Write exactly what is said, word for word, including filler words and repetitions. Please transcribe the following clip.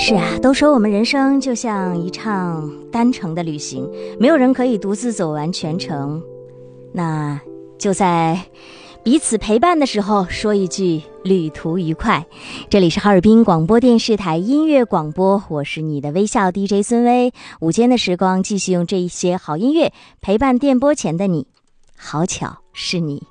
是啊，都说我们人生就像一场单程的旅行，没有人可以独自走完全程。那就在彼此陪伴的时候说一句旅途愉快。这里是哈尔滨广播电视台音乐广播，我是你的微笑 D J 孙薇。午间的时光继续用这一些好音乐陪伴电波前的你，好巧是你。